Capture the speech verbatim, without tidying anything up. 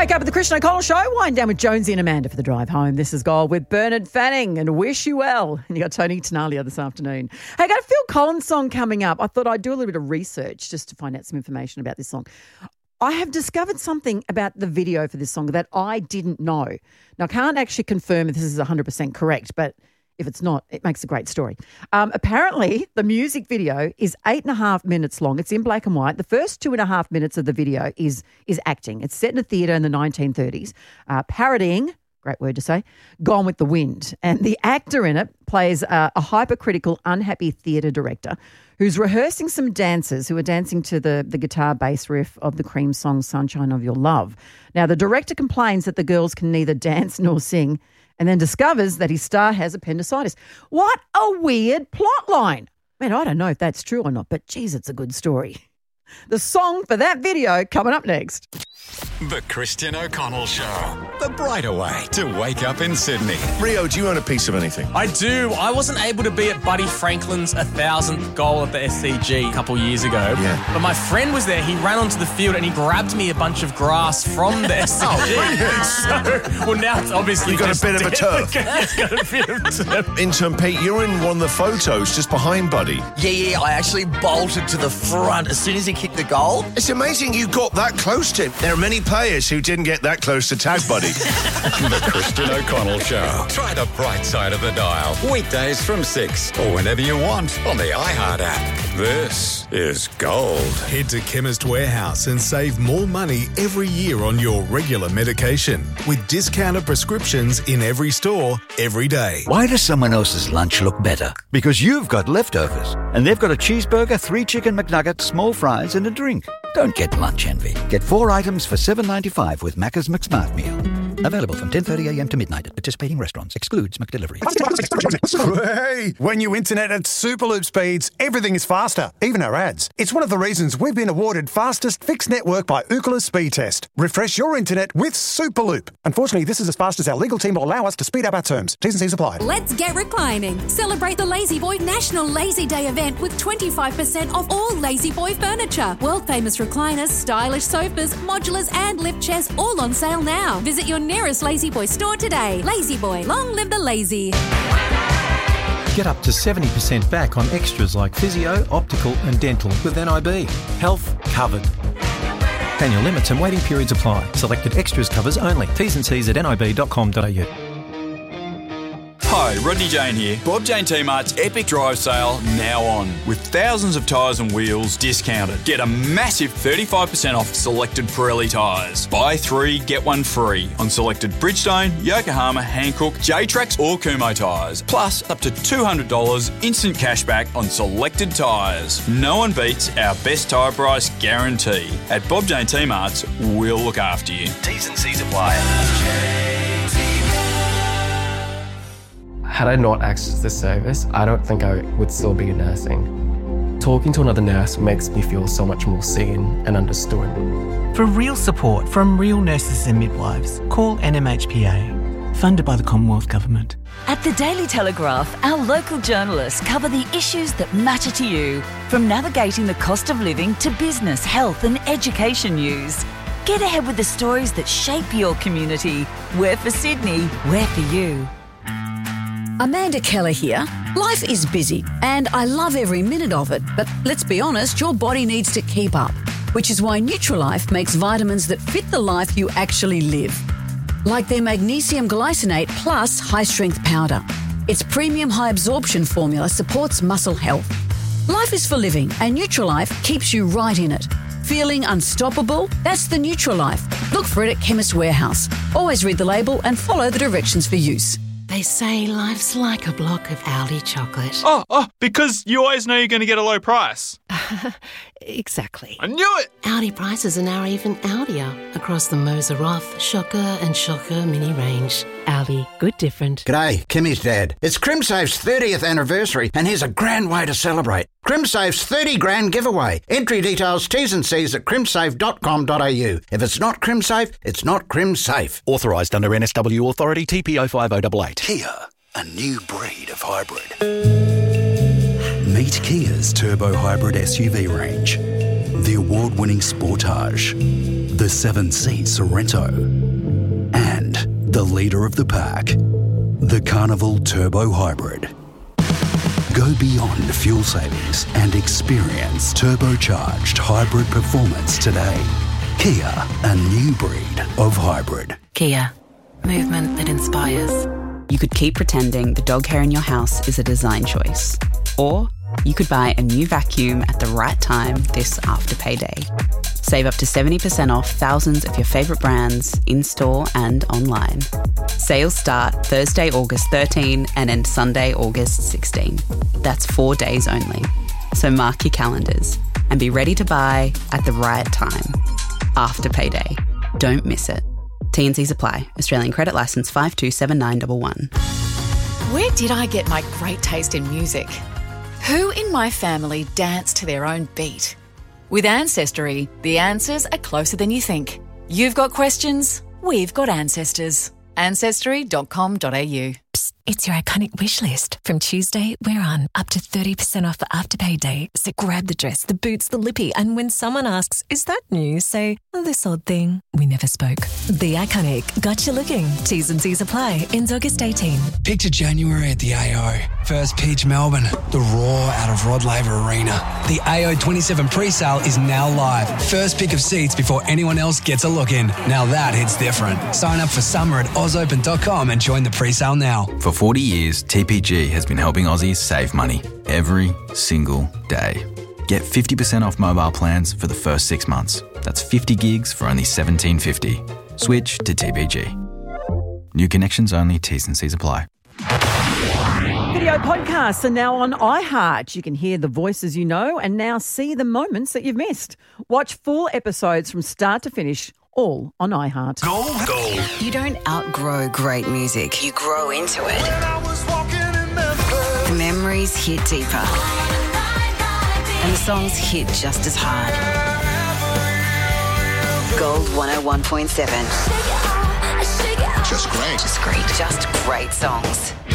Wake up at the Christian O'Connell Show. Wind down with Jonesy and Amanda for the drive home. This is Gold with Bernard Fanning and Wish You Well. And you got Tony Tenalia this afternoon. Hey, I got a Phil Collins song coming up. I thought I'd do a little bit of research just to find out some information about this song. I have discovered something about the video for this song that I didn't know. Now, I can't actually confirm if this is one hundred percent correct, but if it's not, it makes a great story. Um, apparently, the music video is eight and a half minutes long. It's in black and white. The first two and a half minutes of the video is is acting. It's set in a theatre in the nineteen thirties, uh, parodying, great word to say, Gone with the Wind. And the actor in it plays uh, a hypercritical, unhappy theatre director who's rehearsing some dancers who are dancing to the, the guitar bass riff of the Cream song Sunshine of Your Love. Now, the director complains that the girls can neither dance nor sing, and then discovers that his star has appendicitis. What a weird plot line. Man, I don't know if that's true or not, but geez, it's a good story. The song for that video coming up next. The Christian O'Connell Show. The brighter way to wake up in Sydney. Rio, do you own a piece of anything? I do. I wasn't able to be at Buddy Franklin's one thousandth goal at the S C G a couple years ago. Yeah. But my friend was there. He ran onto the field and he grabbed me a bunch of grass from the S C G. Oh, brilliant. So, well, now it's obviously You've got a just bit of a dead. turf. It's got a bit of turf. Intern Pete, you're in one of the photos just behind Buddy. Yeah, yeah, I actually bolted to the front as soon as he kicked the goal. It's amazing you got that close to him. There are many players who didn't get that close to tag Buddy. The Christian O'Connell Show. Try the bright side of the dial. Weekdays from six or whenever you want on the iHeart app. This is Gold. Head to Chemist Warehouse and save more money every year on your regular medication with discounted prescriptions in every store, every day. Why does someone else's lunch look better? Because you've got leftovers and they've got a cheeseburger, three chicken McNuggets, small fries and a drink. Don't get lunch envy. Get four items for seven dollars ninety-five with Macca's McSmart Meal. Available from ten thirty a.m. to midnight at participating restaurants. Excludes McDelivery. Hey, when you internet at Superloop speeds, everything is faster, even our ads. It's one of the reasons we've been awarded fastest fixed network by Ookla Speed Test. Refresh your internet with Superloop. Unfortunately, this is as fast as our legal team will allow us to speed up our terms. T's and C's apply. Let's get reclining. Celebrate the Lazy Boy National Lazy Day event with twenty-five percent off all Lazy Boy furniture. World famous recliners, stylish sofas, modulars and lift chairs all on sale now. Visit your nearest Lazy Boy store today. Lazy Boy, long live the lazy. Get up to seventy percent back on extras like physio, optical and dental with N I B. Health covered. Annual limits and waiting periods apply. Selected extras covers only. T's and C's at nib dot com dot a u. Hi, Rodney Jane here. Bob Jane T-Mart's Epic Drive Sale now on. With thousands of tyres and wheels discounted. Get a massive thirty-five percent off selected Pirelli tyres. Buy three, get one free on selected Bridgestone, Yokohama, Hankook, J-Trax or Kumho tyres. Plus up to two hundred dollars instant cashback on selected tyres. No one beats our best tyre price guarantee. At Bob Jane T-Mart's, we'll look after you. T's and C's apply. Had I not accessed this service, I don't think I would still be nursing. Talking to another nurse makes me feel so much more seen and understood. For real support from real nurses and midwives, call N M H P A, funded by the Commonwealth Government. At the Daily Telegraph, our local journalists cover the issues that matter to you, from navigating the cost of living to business, health and education news. Get ahead with the stories that shape your community. We're for Sydney, we're for you. Amanda Keller here. Life is busy and I love every minute of it, but let's be honest, your body needs to keep up, which is why Nutrilife makes vitamins that fit the life you actually live. Like their magnesium glycinate plus high-strength powder. Its premium high-absorption formula supports muscle health. Life is for living and Nutrilife keeps you right in it. Feeling unstoppable? That's the Nutrilife. Look for it at Chemist Warehouse. Always read the label and follow the directions for use. They say life's like a block of Aldi chocolate. Oh, oh, because you always know you're going to get a low price. Exactly. I knew it! Aldi prices are now even Aldier across the Moser Roth, Shocker and Shocker mini range. Aldi, good different. G'day, Kimmy's dad. It's CrimSafe's thirtieth anniversary and here's a grand way to celebrate. CrimSafe's thirty grand giveaway. Entry details, T's and C's at crimsafe dot com dot a u. If it's not CrimSafe, it's not CrimSafe. Authorised under N S W Authority T P O five oh eight eight. Kia, a new breed of hybrid. Meet Kia's turbo hybrid S U V range. The award-winning Sportage. the seven-seat Sorrento, and the leader of the pack, the Carnival Turbo Hybrid. Go beyond fuel savings and experience turbocharged hybrid performance today. Kia, a new breed of hybrid. Kia, movement that inspires. You could keep pretending the dog hair in your house is a design choice. Or you could buy a new vacuum at the right time this Afterpay Day. Save up to seventy percent off thousands of your favourite brands in-store and online. Sales start Thursday, August thirteenth and end Sunday, August sixteenth. That's four days only. So mark your calendars and be ready to buy at the right time. Afterpay Day. Don't miss it. T and Cs apply. Australian credit licence five two seven nine one one. Where did I get my great taste in music? Who in my family danced to their own beat? With Ancestry, the answers are closer than you think. You've got questions, we've got ancestors. ancestry dot com dot a u. Psst, it's your iconic wish list. From Tuesday, we're on up to thirty percent off for Afterpay Day. So grab the dress, the boots, the lippy, and when someone asks, is that new? Say, oh, this odd thing. We never spoke. The Iconic. Got you looking. T's and C's apply. Ends August eighteenth. Picture January at the A O. First pitch Melbourne. The roar out of Rod Laver Arena. The A O twenty-seven pre-sale is now live. First pick of seats before anyone else gets a look in. Now that hits different. Sign up for summer at oz open dot com and join the pre-sale now. For forty years, T P G has been helping Aussies save money every single day. Get fifty percent off mobile plans for the first six months. That's fifty gigs for only seventeen fifty. Switch to T P G. New connections only, T's and C's apply. Video podcasts are now on iHeart. You can hear the voices you know and now see the moments that you've missed. Watch full episodes from start to finish, all on iHeart. Gold. Gold. You don't outgrow great music. You grow into it. The memories hit deeper. And the songs hit just as hard. Gold one oh one point seven. Just great. Just great. Just great songs.